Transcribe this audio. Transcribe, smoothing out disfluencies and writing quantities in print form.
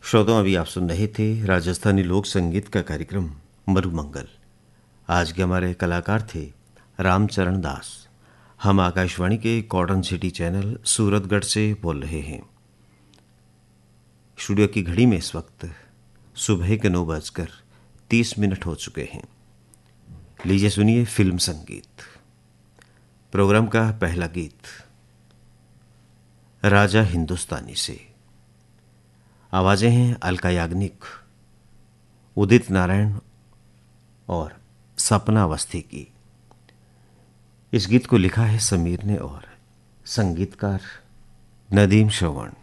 श्रोताओं, अभी आप सुन रहे थे राजस्थानी लोक संगीत का कार्यक्रम मरुमंगल। आज के हमारे कलाकार थे रामचरण दास। हम आकाशवाणी के कॉटन सिटी चैनल सूरतगढ़ से बोल रहे हैं। स्टूडियो की घड़ी में इस वक्त सुबह के 9:30 हो चुके हैं। लीजिए सुनिए फिल्म संगीत। प्रोग्राम का पहला गीत राजा हिंदुस्तानी से। आवाजें हैं अलका याग्निक, उदित नारायण और सपना अवस्थी की। इस गीत को लिखा है समीर ने और संगीतकार नदीम श्रवण।